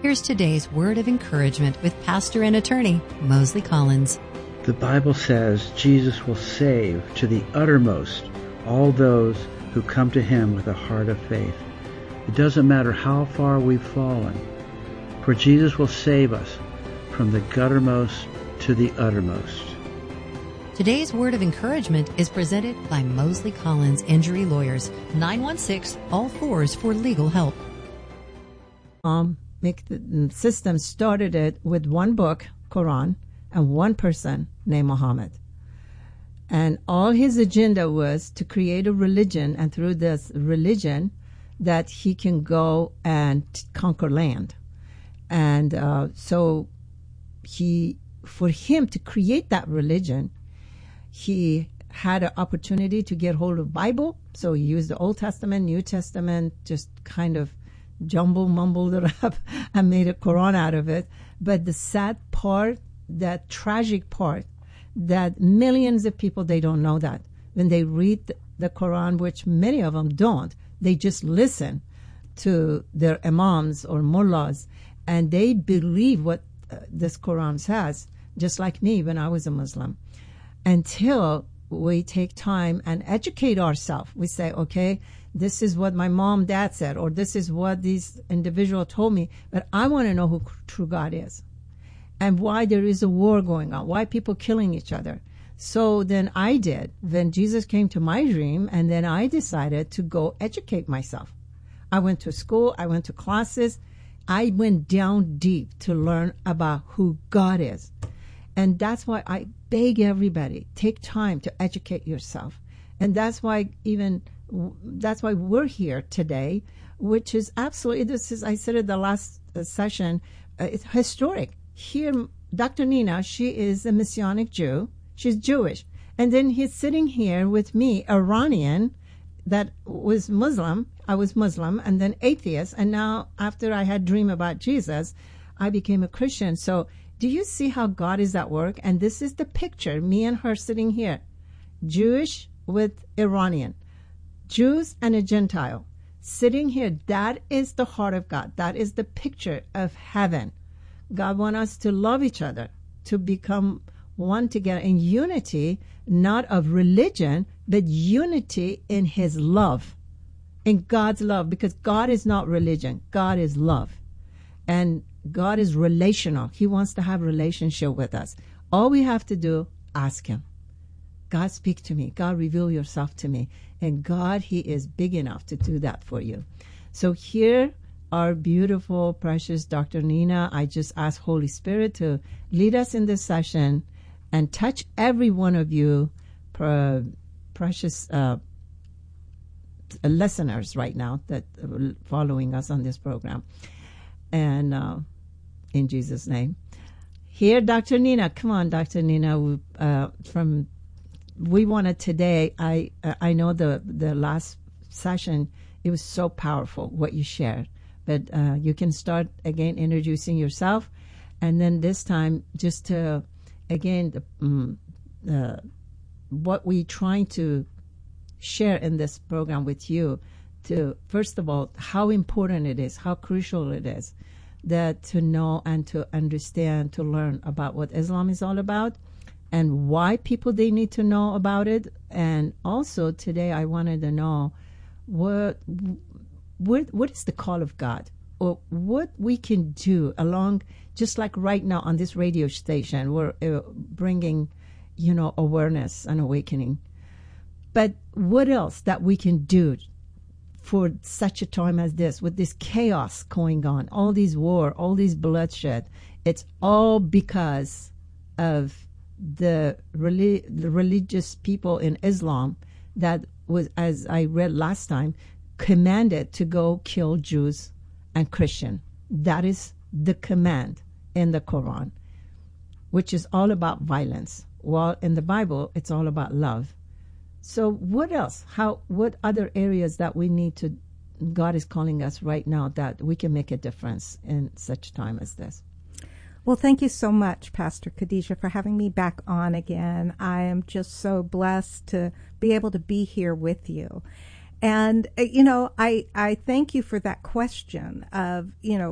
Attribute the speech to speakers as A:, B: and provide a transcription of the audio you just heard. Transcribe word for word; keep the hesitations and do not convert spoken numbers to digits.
A: Here's today's word of encouragement with pastor and attorney Mosley Collins.
B: The Bible says Jesus will save to the uttermost all those who come to him with a heart of faith. It doesn't matter how far we've fallen, for Jesus will save us from the guttermost to the uttermost.
A: Today's word of encouragement is presented by Mosley Collins Injury Lawyers, nine one six, all fours for legal help.
C: Um, make the system started it with one book, Quran, and one person named Muhammad. And all his agenda was to create a religion, and through this religion that he can go and conquer land. And uh, so he, for him to create that religion, he had an opportunity to get hold of Bible. So he used the Old Testament, New Testament, just kind of jumble mumbled it up and made a Quran out of it. But the sad part, that tragic part, that millions of people, they don't know that. When they read the Quran, which many of them don't, they just listen to their imams or mullahs, and they believe what uh, this Quran says, just like me when I was a Muslim. Until we take time and educate ourselves. We say, okay, this is what my mom, dad said, or this is what these individual told me, but I want to know who true God is and why there is a war going on, why people killing each other. So then I did, when Jesus came to my dream, and then I decided to go educate myself. I went to school, I went to classes, I went down deep to learn about who God is. And that's why I beg everybody, take time to educate yourself. And that's why even, that's why we're here today, which is absolutely, this is, I said it the last uh, session, uh, it's historic. Here, Doctor Nina, she is a Messianic Jew. She's Jewish. And then he's sitting here with me, Iranian, that was Muslim. I was Muslim, and then atheist. And now, after I had dream about Jesus, I became a Christian. So do you see how God is at work? And this is the picture, me and her sitting here, Jewish with Iranian, Jews and a Gentile, sitting here. That is the heart of God. That is the picture of heaven. God wants us to love each other, to become one together in unity, not of religion, but unity in his love, in God's love, because God is not religion. God is love. And God is relational. He wants to have a relationship with us. All we have to do, ask him. God, speak to me. God, reveal yourself to me. And God, he is big enough to do that for you. So here, our beautiful, precious Doctor Nina, I just ask Holy Spirit to lead us in this session and touch every one of you, pre- precious uh, listeners right now that are following us on this program. And uh, in Jesus' name. Here, Doctor Nina. Come on, Doctor Nina. Uh, from we wanted today, I I know the, the last session, it was so powerful what you shared. But uh, you can start again introducing yourself. And then this time, just to, again, the, um, uh, what we're trying to share in this program with you, to, first of all, how important it is, how crucial it is, that to know and to understand, to learn about what Islam is all about and why people, they need to know about it. And also today I wanted to know what what, what is the call of God, or what we can do along, just like right now on this radio station, we're uh, bringing, you know, awareness and awakening. But what else that we can do for such a time as this, with this chaos going on, all these war, all these bloodshed? It's all because of the, relig- the religious people in Islam that was, as I read last time, commanded to go kill Jews and Christians. That is the command in the Quran, which is all about violence. While in the Bible, it's all about love. So what else? How? What other areas that we need to, God is calling us right now, that we can make a difference in such time as this?
D: Well, thank you so much, Pastor Khadijah, for having me back on again. I am just so blessed to be able to be here with you. And, uh, you know, I, I thank you for that question of, you know,